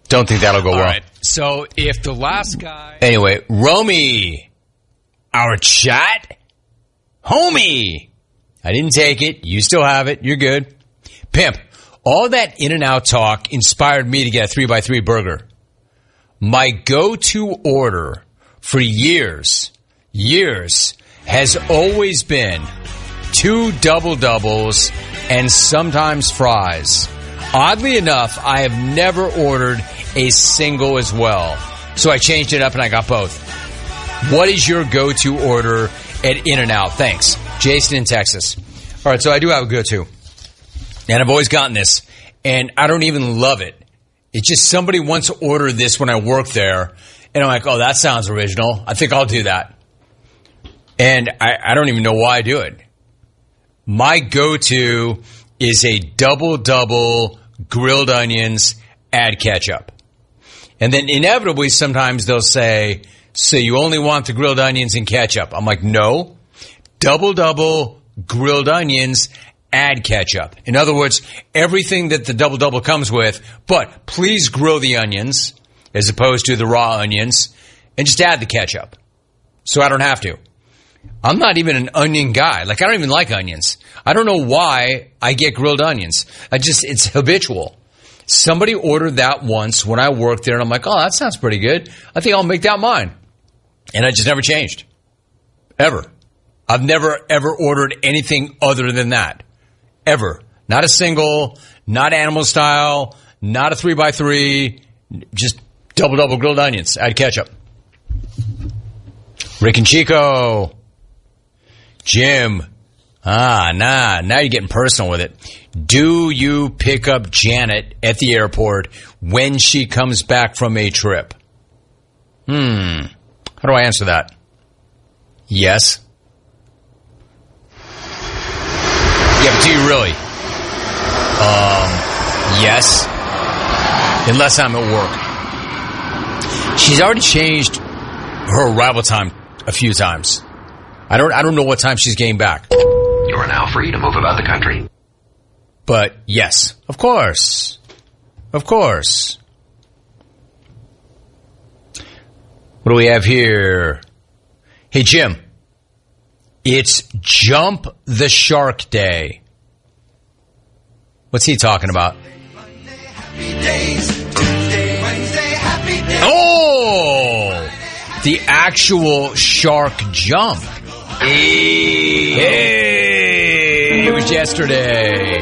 Don't think that'll go well. All right. So if the last guy... Anyway, Romy, our chat, homie. I didn't take it. You still have it. You're good. Pimp, all that In-N-Out talk inspired me to get a 3x3 burger. My go-to order for years, has always been 2 double-doubles and sometimes fries. Oddly enough, I have never ordered a single as well. So I changed it up and I got both. What is your go-to order at In-N-Out? Thanks. Jason in Texas. All right, so I do have a go-to. And I've always gotten this. And I don't even love it. It's just somebody once ordered this when I worked there. And I'm like, oh, that sounds original. I think I'll do that. And I don't even know why I do it. My go-to is a double-double grilled onions, add ketchup. And then inevitably sometimes they'll say, so you only want the grilled onions and ketchup. I'm like, no. Double-double grilled onions, add ketchup. In other words, everything that the double-double comes with, but please grill the onions as opposed to the raw onions and just add the ketchup. So I don't have to. I'm not even an onion guy. Like, I don't even like onions. I don't know why I get grilled onions. It's habitual. Somebody ordered that once when I worked there, and I'm like, oh, that sounds pretty good. I think I'll make that mine. And I just never changed. Ever. I've never, ever ordered anything other than that. Ever. Not a single, not animal style, not a 3x3, just double-double grilled onions. Add ketchup. Rick and Chico. Jim. Now you're getting personal with it. Do you pick up Janet at the airport when she comes back from a trip? How do I answer that? Yes. Yeah, but do you really? Yes. Unless I'm at work. She's already changed her arrival time a few times. I don't know what time she's getting back. You are now free to move about the country. But yes, of course. Of course. What do we have here? Hey, Jim. It's Jump the Shark Day. What's he talking about? Oh! The actual shark jump. Hey! It was yesterday.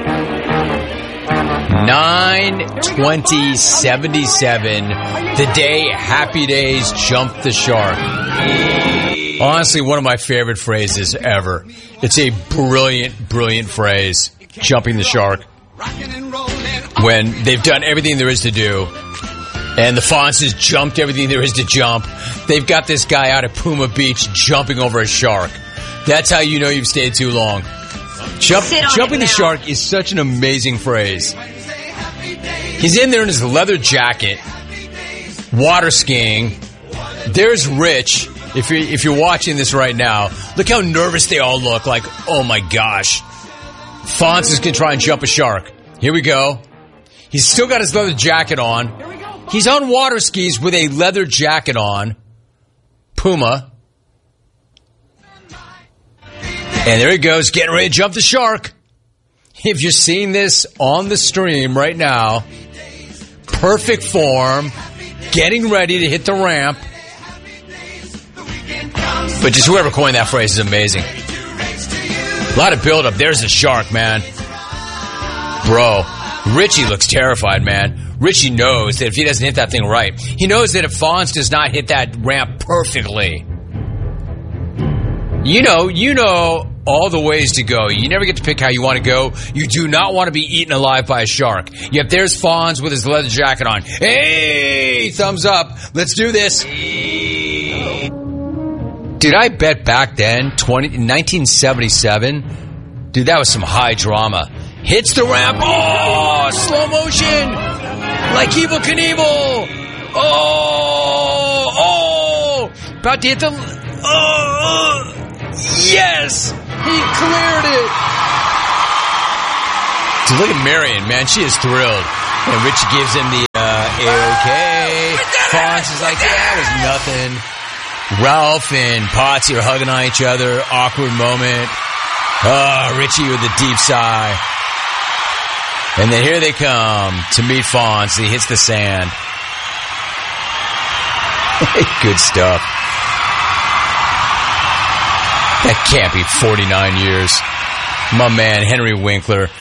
9/20/77. The day Happy Days jumped the shark. Honestly, one of my favorite phrases ever. It's a brilliant, brilliant phrase. Jumping the shark. When they've done everything there is to do. And the Fonz has jumped everything there is to jump. They've got this guy out at Puma Beach jumping over a shark. That's how you know you've stayed too long. Jumping the shark is such an amazing phrase. He's in there in his leather jacket, water skiing. There's Rich. If you're watching this right now, look how nervous they all look. Like, oh my gosh. Fonz is going to try and jump a shark. Here we go. He's still got his leather jacket on. He's on water skis with a leather jacket on. Puma. And there he goes, getting ready to jump the shark. If you're seeing this on the stream right now, perfect form, getting ready to hit the ramp. But just whoever coined that phrase is amazing. A lot of build-up. There's the shark, man. Bro, Richie looks terrified, man. Richie knows that if he doesn't hit that thing right, he knows that if Fonz does not hit that ramp perfectly, you know all the ways to go. You never get to pick how you want to go. You do not want to be eaten alive by a shark. Yet there's Fonz with his leather jacket on. Hey, thumbs up. Let's do this. Dude, I bet back then, 1977, dude, that was some high drama. Hits the ramp. Oh, slow motion. Like Evel Knievel. Oh. About to hit the... yes. He cleared it. Dude, look at Marion, man. She is thrilled. And Richie gives him the A-okay. Fonz is like, yeah, it was nothing. Ralph and Potsy are hugging on each other. Awkward moment. Oh, Richie with a deep sigh. And then here they come to meet Fonz. He hits the sand. Good stuff. That can't be 49 years. My man, Henry Winkler.